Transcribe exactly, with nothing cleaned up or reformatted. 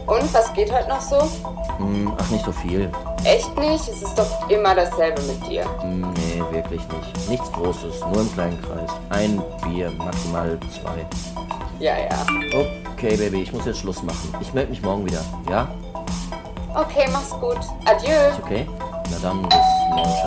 Und, was geht heute noch so? Hm, ach, nicht so viel. Echt nicht? Es ist doch immer dasselbe mit dir. Hm, nee, wirklich nicht. Nichts Großes, nur im kleinen Kreis. Ein Bier, maximal zwei. Ja, ja. Okay, Baby, ich muss jetzt Schluss machen. Ich melde mich morgen wieder, ja? Okay, mach's gut. Adieu. Ist okay? Na dann, bis morgen.